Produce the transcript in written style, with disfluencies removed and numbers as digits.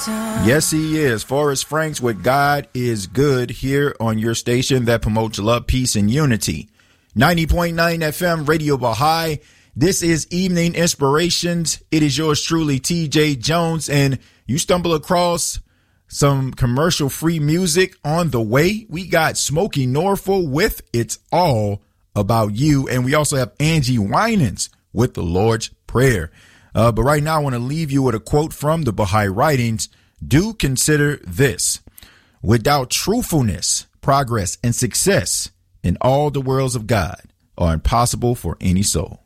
Yes, he is. Forrest Franks with God is Good here on your station that promotes love, peace, and unity. 90.9 FM Radio Baha'i. This is Evening Inspirations. It is yours truly, TJ Jones, and you stumble across some commercial-free music on the way. We got Smokey Norfolk with It's All About You, and we also have Angie Winans with The Lord's Prayer. But right now, I want to leave you with a quote from the Baha'i writings. Do consider this: without truthfulness, progress and success in all the worlds of God are impossible for any soul.